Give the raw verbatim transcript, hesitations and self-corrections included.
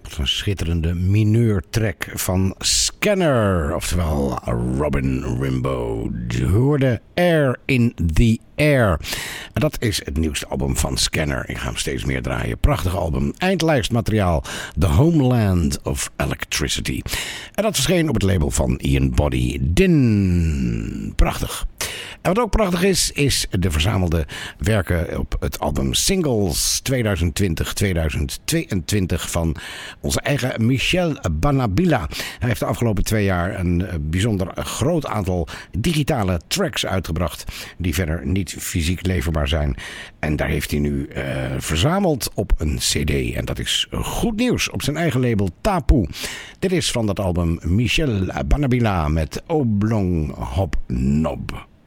Wat een schitterende mineurtrack van Scanner, oftewel Robin Rimbaud. Je hoorde Air in the Air. En dat is het nieuwste album van Scanner. Ik ga hem steeds meer draaien. Prachtig album. Eindlijstmateriaal. The Homeland of Electricity. En dat verscheen op het label van Ian Body Din. Prachtig. En wat ook prachtig is, is de verzamelde werken op het album Singles twintig twintig tweeduizend tweeëntwintig van onze eigen Michel Banabila. Hij heeft de afgelopen twee jaar een bijzonder groot aantal digitale tracks uitgebracht die verder niet fysiek leverbaar zijn. En daar heeft hij nu uh, verzameld op een cd. En dat is goed nieuws op zijn eigen label Tapu. Dit is van dat album Michel Banabila met Oblong Hop Nob.